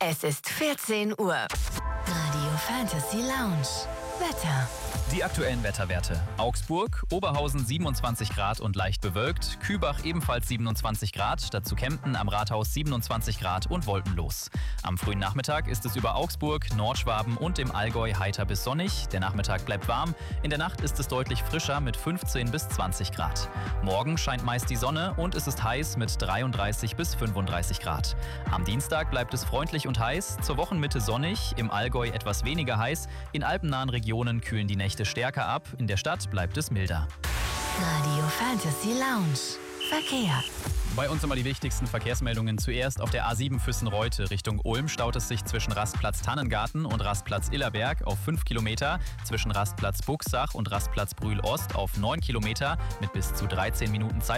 Es ist 14 Uhr. Radio Fantasy Lounge. Wetter. Die aktuellen Wetterwerte. Augsburg, Oberhausen 27 Grad und leicht bewölkt, Kübach ebenfalls 27 Grad, dazu Kempten am Rathaus 27 Grad und wolkenlos. Am frühen Nachmittag ist es über Augsburg, Nordschwaben und im Allgäu heiter bis sonnig. Der Nachmittag bleibt warm, in der Nacht ist es deutlich frischer mit 15 bis 20 Grad. Morgen scheint meist die Sonne und es ist heiß mit 33 bis 35 Grad. Am Dienstag bleibt es freundlich und heiß, zur Wochenmitte sonnig, im Allgäu etwas weniger heiß, in alpennahen Regionen kühlen die Nächte stärker ab, in der Stadt bleibt es milder. Radio Fantasy Lounge. Verkehr. Bei uns immer die wichtigsten Verkehrsmeldungen. Zuerst auf der A7 Füssen-Reute Richtung Ulm staut es sich zwischen Rastplatz Tannengarten und Rastplatz Illerberg auf 5 Kilometer, zwischen Rastplatz Buchsach und Rastplatz Brühl-Ost auf 9 Kilometer mit bis zu 13 Minuten Zeit.